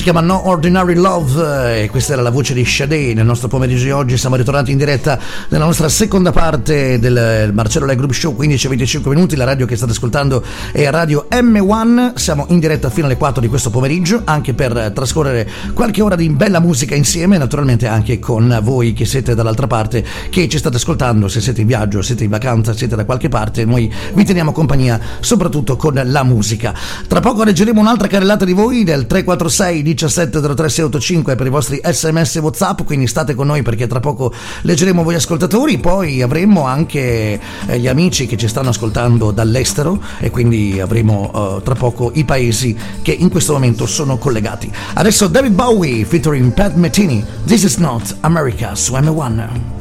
chiama No Ordinary Love e questa era la voce di Sade. Nel nostro pomeriggio di oggi siamo ritornati in diretta nella nostra seconda parte del Marcello Live Group Show, 15-25 minuti. La radio che state ascoltando è Radio M1. Siamo in diretta fino alle 4 di questo pomeriggio, anche per trascorrere qualche ora di bella musica insieme, naturalmente anche con voi che siete dall'altra parte, che ci state ascoltando. Se siete in viaggio, siete in vacanza, siete da qualche parte, noi vi teniamo compagnia soprattutto con la musica. Tra poco leggeremo un'altra carrellata di voi del 346 17 03 685 per i vostri SMS e WhatsApp, quindi state con noi perché tra poco leggeremo voi ascoltatori. Poi avremo anche gli amici che ci stanno ascoltando dall'estero e quindi avremo tra poco i paesi che in questo momento sono collegati. Adesso David Bowie featuring Pat Metheny, This Is Not America su M1.